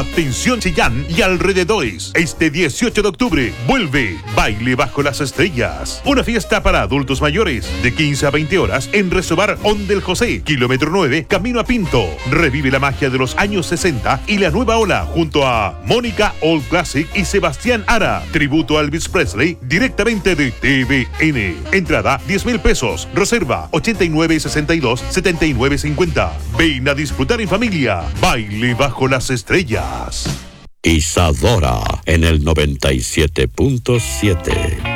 Atención Chillán y alrededores. Este 18 de octubre vuelve Baile Bajo las Estrellas. Una fiesta para adultos mayores de 15 a 20 horas en Resobar Ondel José, kilómetro 9, camino a Pinto. Revive la magia de los años 60 y la nueva ola junto a Mónica Old Classic y Sebastián Ara. Tributo a Elvis Presley directamente de TVN. Entrada 10,000 pesos. Reserva 8962-7950. Ven a disfrutar en familia. Baile Bajo las Estrellas. Isadora en el 97.7.